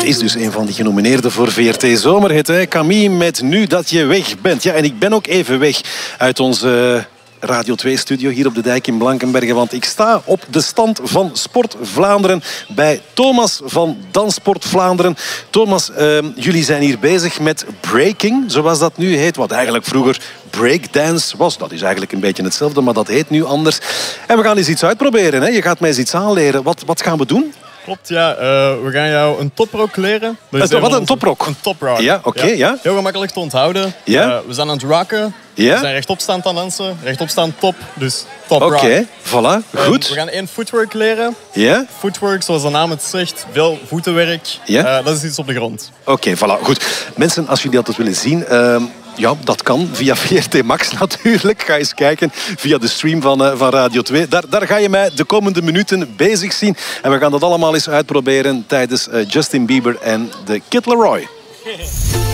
is dus een van die genomineerden voor VRT Zomerhit. Hè? Camille met Nu dat je weg bent. Ja, en ik ben ook even weg uit onze Radio 2-studio hier op de Dijk in Blankenberge. Want ik sta op de stand van Sport Vlaanderen bij Thomas van Danssport Vlaanderen. Thomas, jullie zijn hier bezig met breaking, zoals dat nu heet. Wat eigenlijk vroeger breakdance was. Dat is eigenlijk een beetje hetzelfde, maar dat heet nu anders. En we gaan eens iets uitproberen. Hè? Je gaat mij eens iets aanleren. Wat gaan we doen? Klopt, ja. We gaan jou een toprok leren. Wat een toprok? Een toprok. Ja, oké, ja. Heel gemakkelijk te onthouden. Ja. We zijn aan het rocken. Ja. We zijn rechtopstaand aan dansen. Rechtopstaand top, dus top rock. Oké, voilà, goed. We gaan 1 footwork leren. Ja. Footwork, zoals de naam het zegt, veel voetenwerk. Ja. Dat is iets op de grond. Oké, voilà, goed. Mensen, als jullie dat willen zien... ja, dat kan via VRT Max natuurlijk. Ga eens kijken via de stream van Radio 2. Daar ga je mij de komende minuten bezig zien. En we gaan dat allemaal eens uitproberen tijdens Justin Bieber en de Kid Laroi.